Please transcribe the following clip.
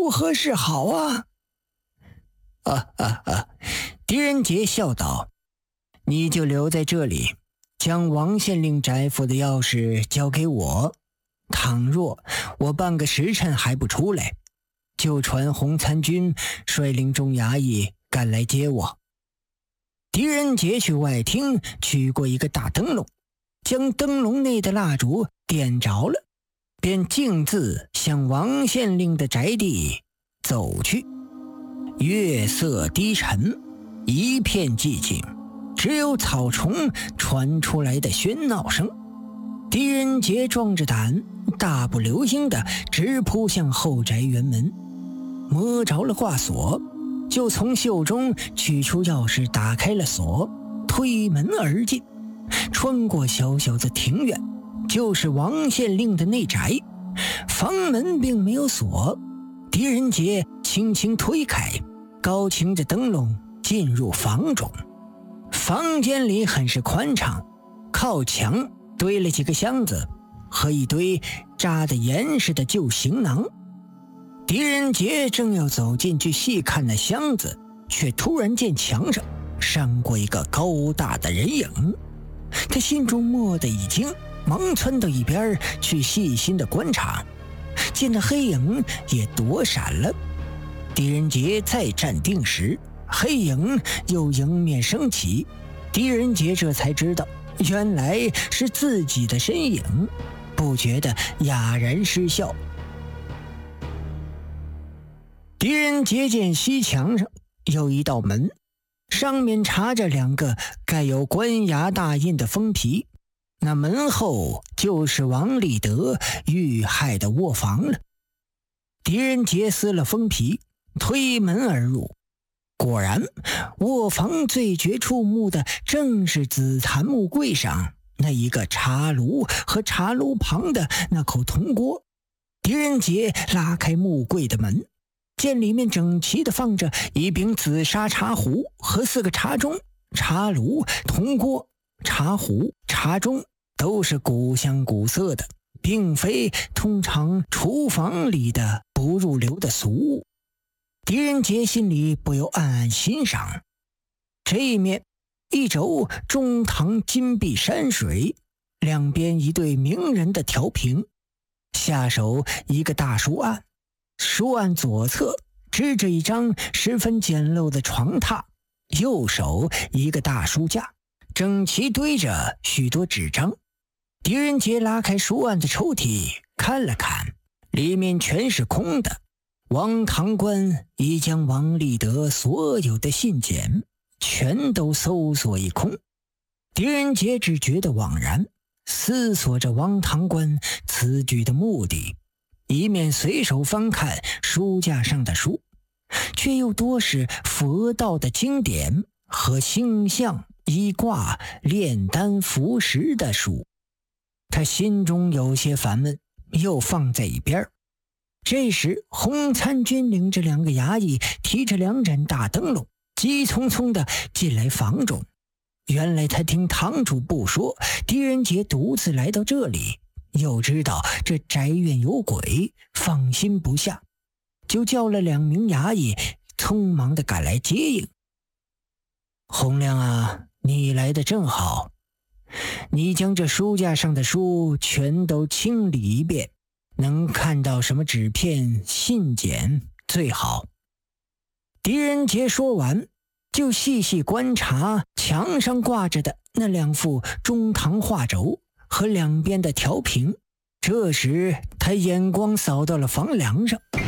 如何是好啊？”狄仁杰笑道：“你就留在这里，将王县令宅府的钥匙交给我。倘若我半个时辰还不出来，就传洪参军率领众衙役赶来接我。”狄仁杰去外厅取过一个大灯笼，将灯笼内的蜡烛点着了，便径自向王县令的宅地走去。月色低沉，一片寂静，只有草丛传出来的喧闹声。狄仁杰壮着胆，大步流星地直扑向后宅园门，摸着了挂锁，就从袖中取出钥匙，打开了锁，推门而进。穿过小小的庭院，就是王县令的内宅。房门并没有锁，狄仁杰轻轻推开，高擎着灯笼进入房中。房间里很是宽敞，靠墙堆了几个箱子和一堆扎得严实的旧行囊。狄仁杰正要走进去细看那箱子，却突然见墙上闪过一个高大的人影。他心中蓦地一惊，忙窜到一边去细心的观察，见那黑影也躲闪了。狄仁杰再站定时，黑影又迎面升起。狄仁杰这才知道，原来是自己的身影，不觉得哑然失笑。狄仁杰见西墙上有一道门，上面插着2个盖有官衙大印的封皮，那门后就是王立德遇害的卧房了。狄仁杰撕了封皮，推门而入。果然，卧房最觉触目的正是紫檀木柜上那一个茶炉和茶炉旁的那口铜锅。狄仁杰拉开木柜的门，见里面整齐地放着一柄紫砂茶壶和4个茶盅。茶炉、铜锅、茶壶、茶盅都是古香古色的，并非通常厨房里的不入流的俗物。狄仁杰心里不由暗暗欣赏。这一面一轴中堂金碧山水，两边一对名人的调屏，下手一个大书案，书案左侧支着一张十分简陋的床榻，右手一个大书架，整齐堆着许多纸张。狄仁杰拉开书案的抽屉看了看，里面全是空的。王堂官已将王立德所有的信件全都搜索一空。狄仁杰只觉得惘然，思索着王堂官此举的目的，一面随手翻看书架上的书，却又多是佛道的经典和星象、医卦、炼丹服食的书。他心中有些烦闷，又放在一边。这时洪参军领着2个衙役，提着2盏大灯笼，急匆匆地进来房中。原来他听堂主不说狄仁杰独自来到这里，又知道这宅院有鬼，放心不下，就叫了2名衙役匆忙地赶来接应。洪亮啊，你来得正好，你将这书架上的书全都清理一遍，能看到什么纸片、信件最好。狄仁杰说完，就细细观察墙上挂着的那2幅中堂画轴和两边的调屏。这时他眼光扫到了房梁上，